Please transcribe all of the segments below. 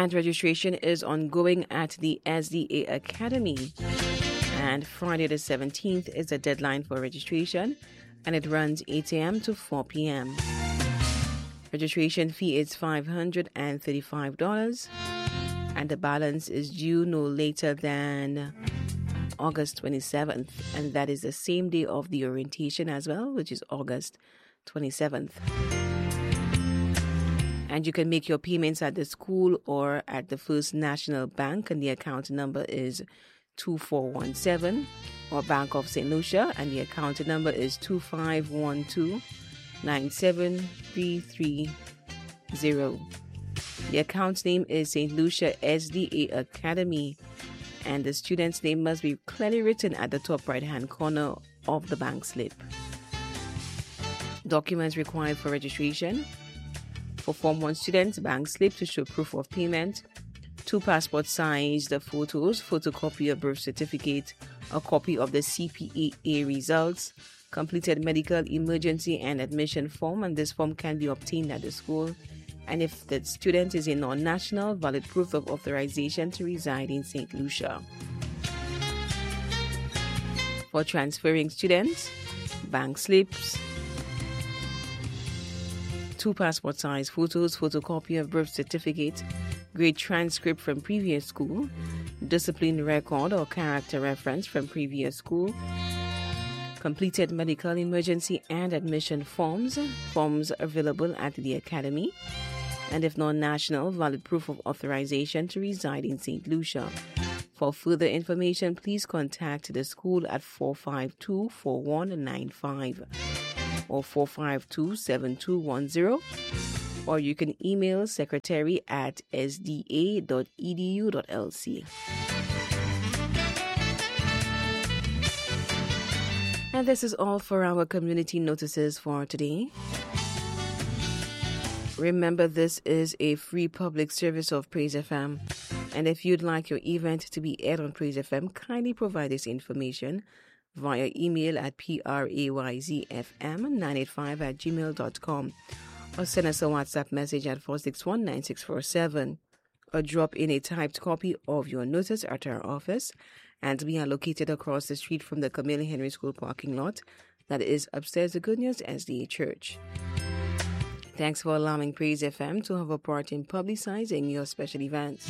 And registration is ongoing at the SDA Academy. And Friday the 17th is the deadline for registration, and it runs 8 a.m. to 4 p.m. Registration fee is $535, and the balance is due no later than August 27th, and that is the same day of the orientation as well, which is August 27th. And you can make your payments at the school or at the First National Bank, and the account number is 2417, or Bank of St. Lucia, and the account number is 2512-97330. The account name is St. Lucia SDA Academy, and the student's name must be clearly written at the top right-hand corner of the bank slip. Documents required for registration: for Form 1 students, bank slip to show proof of payment, 2 passport-sized photos, photocopy of birth certificate, a copy of the CPEA results, completed medical emergency and admission form, and this form can be obtained at the school. And if the student is a non-national, valid proof of authorization to reside in St. Lucia. For transferring students, bank slips, 2 passport-sized photos, photocopy of birth certificate, grade transcript from previous school, discipline record or character reference from previous school, completed medical emergency and admission forms available at the academy, and if non-national, valid proof of authorization to reside in St. Lucia. For further information, please contact the school at 452-4195 or 452-7210, or you can email secretary@sda.edu.lc. And this is all for our community notices for today. Remember, this is a free public service of Praise FM, and if you'd like your event to be aired on Praise FM, kindly provide this information via email at prayzfm985@gmail.com, or send us a WhatsApp message at 461-9647, or drop in a typed copy of your notice at our office, and we are located across the street from the Camille Henry School parking lot, that is upstairs the Good News SDA Church. Thanks for allowing Praise FM to have a part in publicizing your special events.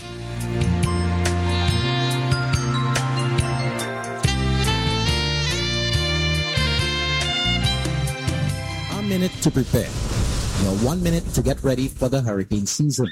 A minute to prepare. Your 1 minute to get ready for the hurricane season.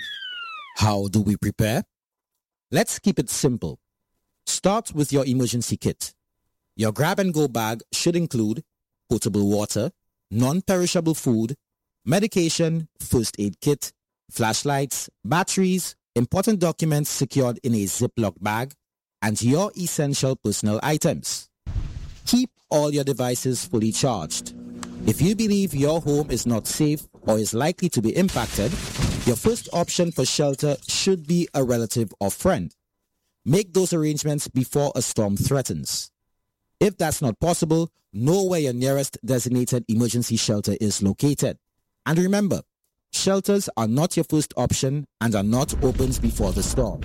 How do we prepare? Let's keep it simple. Start with your emergency kit. Your grab-and-go bag should include potable water, non-perishable food, medication, first aid kit, flashlights, batteries, important documents secured in a Ziploc bag, and your essential personal items. Keep all your devices fully charged. If you believe your home is not safe or is likely to be impacted, your first option for shelter should be a relative or friend. Make those arrangements before a storm threatens. If that's not possible, know where your nearest designated emergency shelter is located. And remember, shelters are not your first option and are not opened before the storm.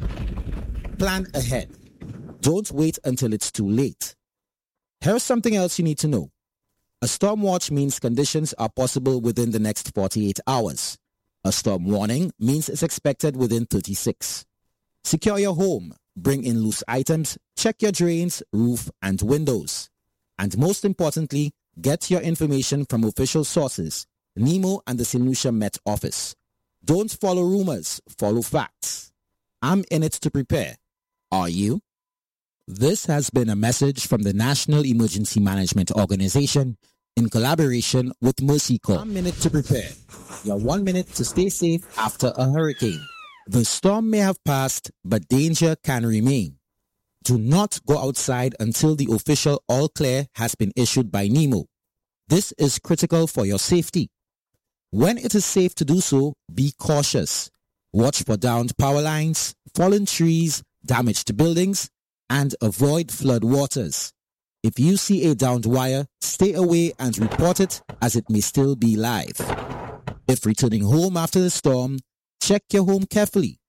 Plan ahead. Don't wait until it's too late. Here's something else you need to know. A storm watch means conditions are possible within the next 48 hours. A storm warning means it's expected within 36. Secure your home, bring in loose items, check your drains, roof, and windows. And most importantly, get your information from official sources, NEMO and the St. Lucia Met Office. Don't follow rumors, follow facts. I'm in it to prepare. Are you? This has been a message from the National Emergency Management Organization in collaboration with Mercy Corps. 1 minute to prepare. Your 1 minute to stay safe after a hurricane. The storm may have passed, but danger can remain. Do not go outside until the official all clear has been issued by NEMO. This is critical for your safety. When it is safe to do so, be cautious. Watch for downed power lines, fallen trees, damaged buildings, and avoid flood waters. If you see a downed wire, stay away and report it, as it may still be live. If returning home after the storm, check your home carefully.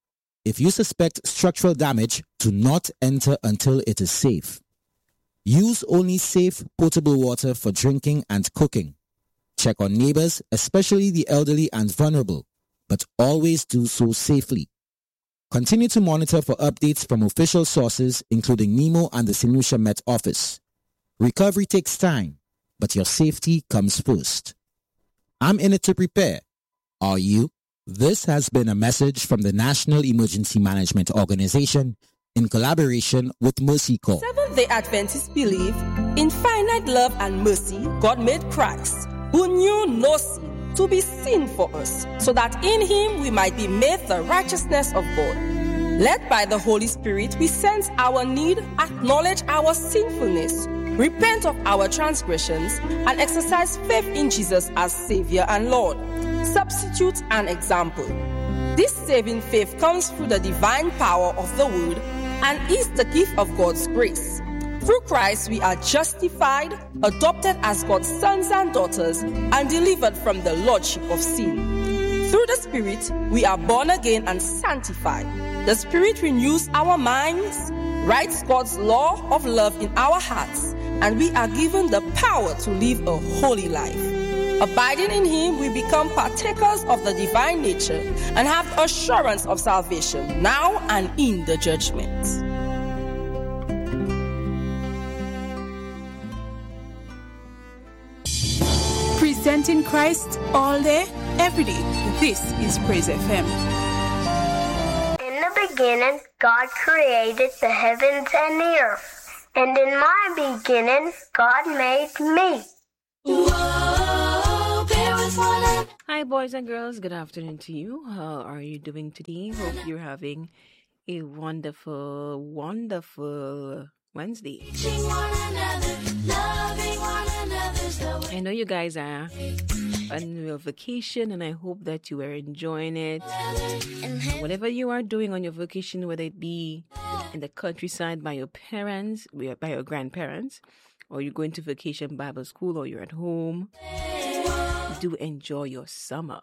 if you suspect structural damage, do not enter until it is safe. Use only safe, potable water for drinking and cooking. Check on neighbors, especially the elderly and vulnerable, but always do so safely. Continue to monitor for updates from official sources, including NEMO and the St. Lucia Met Office. Recovery takes time, but your safety comes first. I'm in it to prepare. Are you? This has been a message from the National Emergency Management Organization in collaboration with Mercy Corps. Seventh-day Adventists believe in finite love and mercy. God made Christ, who knew no sin, to be sin for us, so that in him we might be made the righteousness of God. Led by the Holy Spirit, we sense our need, acknowledge our sinfulness, repent of our transgressions, and exercise faith in Jesus as Savior and Lord, substitute and example. This saving faith comes through the divine power of the Word and is the gift of God's grace. Through Christ, we are justified, adopted as God's sons and daughters, and delivered from the lordship of sin. Through the Spirit, we are born again and sanctified. The Spirit renews our minds, writes God's law of love in our hearts, and we are given the power to live a holy life. Abiding in him, we become partakers of the divine nature and have assurance of salvation now and in the judgment. Presenting Christ all day, every day. This is Praise FM. In the beginning, God created the heavens and the earth. And in my beginning, God made me. Hi, boys and girls. Good afternoon to you. How are you doing today? Hope you're having a wonderful, wonderful Wednesday. I know you guys are on your vacation, and I hope that you are enjoying it. Whatever you are doing on your vacation, whether it be in the countryside by your parents, by your grandparents, or you're going to vacation Bible school, or you're at home, do enjoy your summer.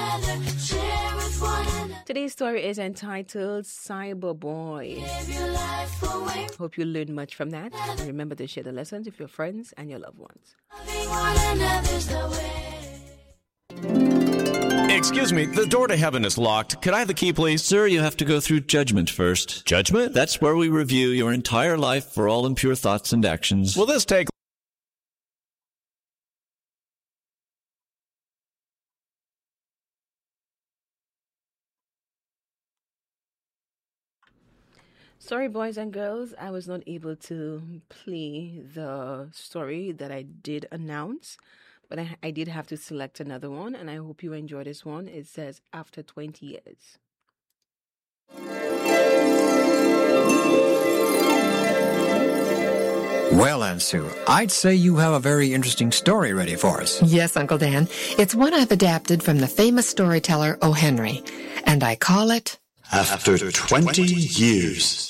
Today's story is entitled Cyberboy. Hope you learned much from that. And remember to share the lessons with your friends and your loved ones. Excuse me, the door to heaven is locked. Could I have the key, please? Sir, you have to go through judgment first. Judgment? That's where we review your entire life for all impure thoughts and actions. Will this take... Sorry, boys and girls, I was not able to play the story that I did announce, but I did have to select another one, and I hope you enjoy this one. It says, After 20 Years. Well, Aunt Sue, I'd say you have a very interesting story ready for us. Yes, Uncle Dan. It's one I've adapted from the famous storyteller O. Henry, and I call it... After 20 Years.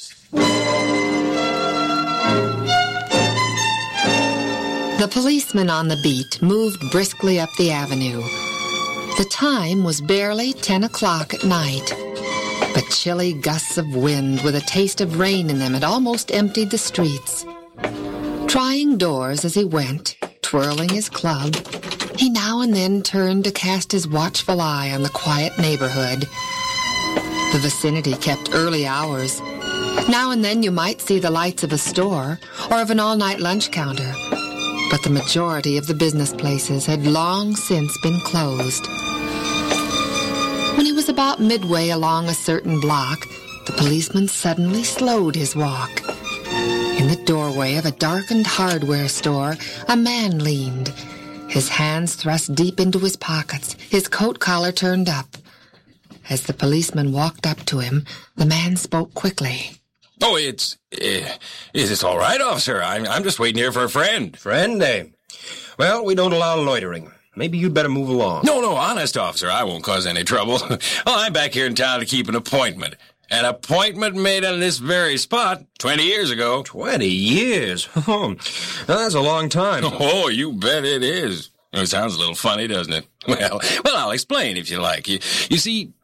The policeman on the beat moved briskly up the avenue. The time was barely 10 o'clock at night, but chilly gusts of wind with a taste of rain in them had almost emptied the streets. Trying doors as he went, twirling his club, he now and then turned to cast his watchful eye on the quiet neighborhood. The vicinity kept early hours. Now and then you might see the lights of a store or of an all-night lunch counter, but the majority of the business places had long since been closed. When he was about midway along a certain block, the policeman suddenly slowed his walk. In the doorway of a darkened hardware store, a man leaned, his hands thrust deep into his pockets, his coat collar turned up. As the policeman walked up to him, the man spoke quickly. Oh, is this all right, officer? I'm just waiting here for a friend. Friend, well, we don't allow loitering. Maybe you'd better move along. No, honest, officer, I won't cause any trouble. I'm back here in town to keep an appointment. An appointment made on this very spot 20 years ago. 20 years? Oh, that's a long time. Oh, you bet it is. It sounds a little funny, doesn't it? Well, I'll explain if you like. You see,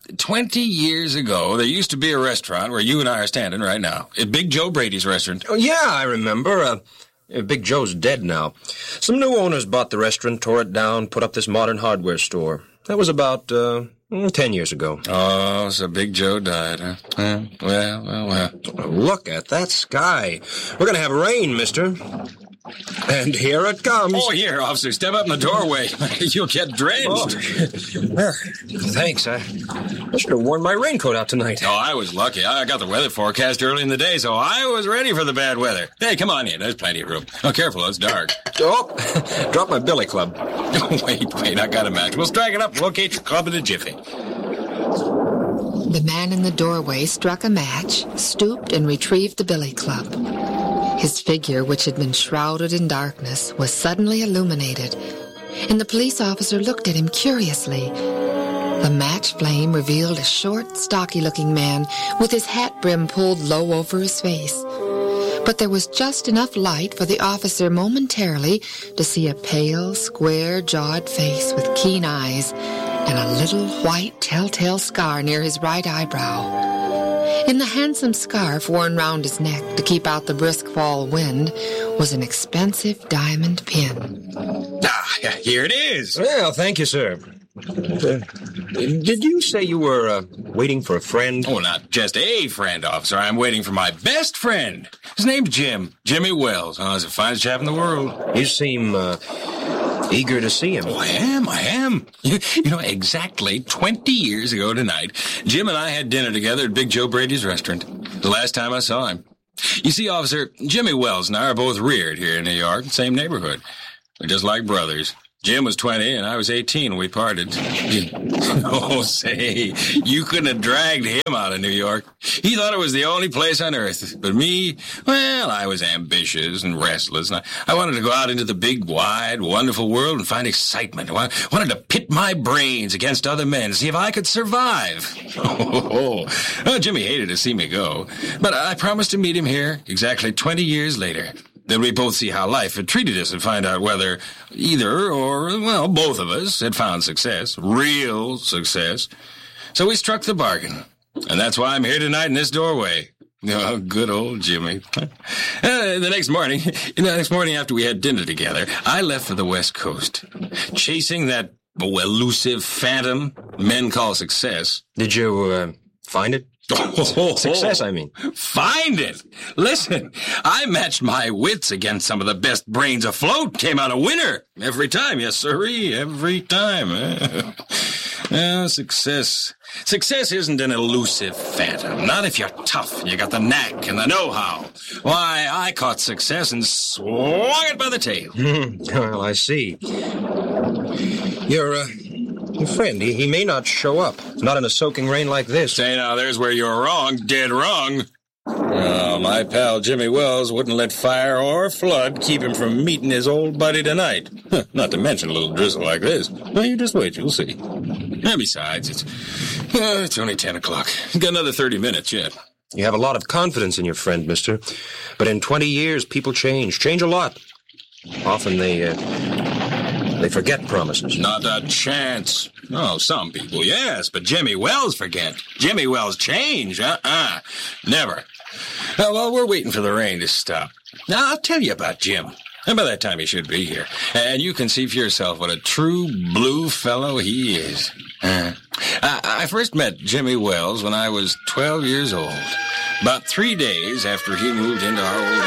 20 years ago, there used to be a restaurant where you and I are standing right now. Big Joe Brady's restaurant. Oh, yeah, I remember. Big Joe's dead now. Some new owners bought the restaurant, tore it down, put up this modern hardware store. That was about 10 years ago. Oh, so Big Joe died, huh? Well. Look at that sky. We're going to have rain, mister. And here it comes. Oh, here, officer. Step up in the doorway. You'll get drenched. Oh. Thanks. I should have worn my raincoat out tonight. Oh, I was lucky. I got the weather forecast early in the day, so I was ready for the bad weather. Hey, come on in. There's plenty of room. Oh, careful. It's dark. Oh, drop my billy club. Wait. I got a match. We'll strike it up and locate your club in a jiffy. The man in the doorway struck a match, stooped, and retrieved the billy club. His figure, which had been shrouded in darkness, was suddenly illuminated, and the police officer looked at him curiously. The match flame revealed a short, stocky-looking man with his hat brim pulled low over his face. But there was just enough light for the officer momentarily to see a pale, square-jawed face with keen eyes and a little white telltale scar near his right eyebrow. In the handsome scarf worn round his neck to keep out the brisk fall wind was an expensive diamond pin. Here it is. Well, thank you, sir. Did you say you were waiting for a friend? Oh, not just a friend, officer. I'm waiting for my best friend. His name's Jim. Jimmy Wells. Oh, he's the finest chap in the world. You seem eager to see him. Oh, I am. You know, exactly 20 years ago tonight, Jim and I had dinner together at Big Joe Brady's restaurant. The last time I saw him. You see, officer, Jimmy Wells and I are both reared here in New York, same neighborhood. We're just like brothers. Jim was 20 and I was 18 when we parted. Oh, say, you couldn't have dragged him out of New York. He thought it was the only place on earth. But me, well, I was ambitious and restless. And I wanted to go out into the big, wide, wonderful world and find excitement. I wanted to pit my brains against other men and see if I could survive. Well, Jimmy hated to see me go. But I promised to meet him here exactly 20 years later. Then we both see how life had treated us and find out whether either or, well, both of us had found success, real success. So we struck the bargain. And that's why I'm here tonight in this doorway. Oh, good old Jimmy. The next morning after we had dinner together, I left for the West Coast, chasing that elusive phantom men call success. Did you find it? Success, I mean. Find it! Listen, I matched my wits against some of the best brains afloat, came out a winner. Every time, yes sirree, every time. Success. Success isn't an elusive phantom. Not if you're tough and you got the knack and the know-how. Why, I caught success and swung it by the tail. Well, I see. Your friend, he may not show up. Not in a soaking rain like this. Say now, there's where you're wrong. Dead wrong. Well, my pal Jimmy Wells wouldn't let fire or flood keep him from meeting his old buddy tonight. Not to mention a little drizzle like this. Well, you just wait, you'll see. And besides, it's only 10 o'clock. Got another 30 minutes yet. You have a lot of confidence in your friend, mister. But in 20 years, people change a lot. Often they forget promises. Not a chance. Oh, some people, yes, but Jimmy Wells forget. Jimmy Wells change. Never. Well, we're waiting for the rain to stop. Now, I'll tell you about Jim. And by that time, he should be here. And you can see for yourself what a true blue fellow he is. I first met Jimmy Wells when I was 12 years old. About 3 days after he moved into our old